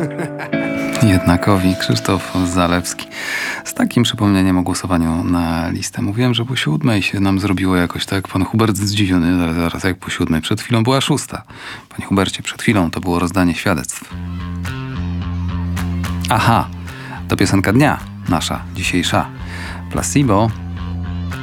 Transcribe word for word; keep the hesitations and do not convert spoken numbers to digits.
Jednakowi Krzysztof Zalewski. Z takim przypomnieniem o głosowaniu na listę. Mówiłem, że po siódmej się nam zrobiło jakoś tak. Pan Hubert zdziwiony, zaraz, zaraz jak po siódmej. Przed chwilą była szósta. Panie Hubercie, przed chwilą to było rozdanie świadectw. Aha, to piosenka dnia nasza, dzisiejsza. Placebo.